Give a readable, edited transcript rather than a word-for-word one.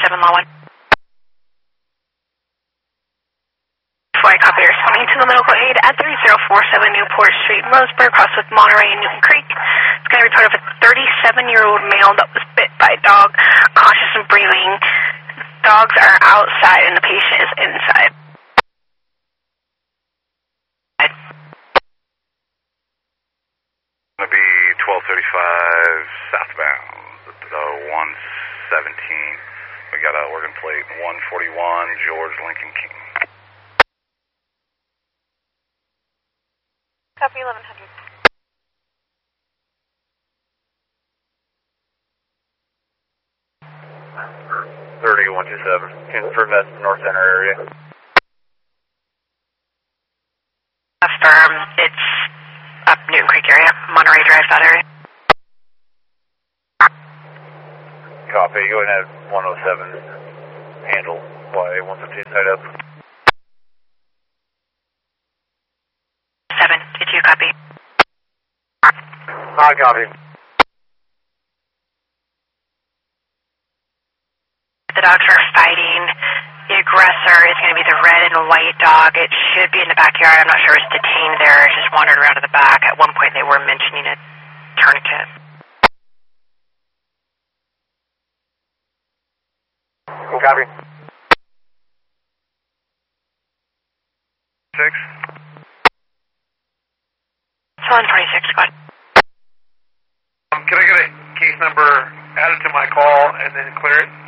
7 Law 1. I copy, responding to the medical aid at 3047 Newport Street, Roseburg, cross with Monterey and Newton Creek. It's going to report of a 37-year-old male that was bit by a dog, conscious and breathing. Dogs are outside and the patient is inside. Going to be 1235 southbound, 117. We got a Oregon plate 141, George Lincoln King. Copy 1100. Confirm that's the North Center area. Affirm, it's up Newton Creek area, Monterey Drive, that area. Copy, go ahead and have 107 handle fly 115 side up. 7, did you copy? Copy. The dogs are fighting. The aggressor is going to be the red and white dog. It should be in the backyard. I'm not sure it's detained there. It just wandered around to the back. At one point they were mentioning a tourniquet. Copy. 6. It's 126, go ahead. Can I get a case number added to my call and then clear it?